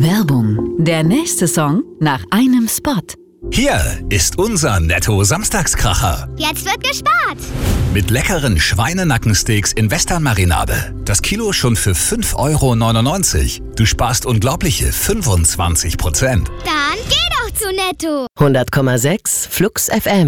Werbung. Der nächste Song nach einem Spot. Hier ist unser Netto-Samstagskracher. Jetzt wird gespart. Mit leckeren Schweinenackensteaks in Western-Marinade. Das Kilo schon für 5,99 €. Du sparst unglaubliche 25%. Dann geh doch zu Netto. 100,6 Flux FM.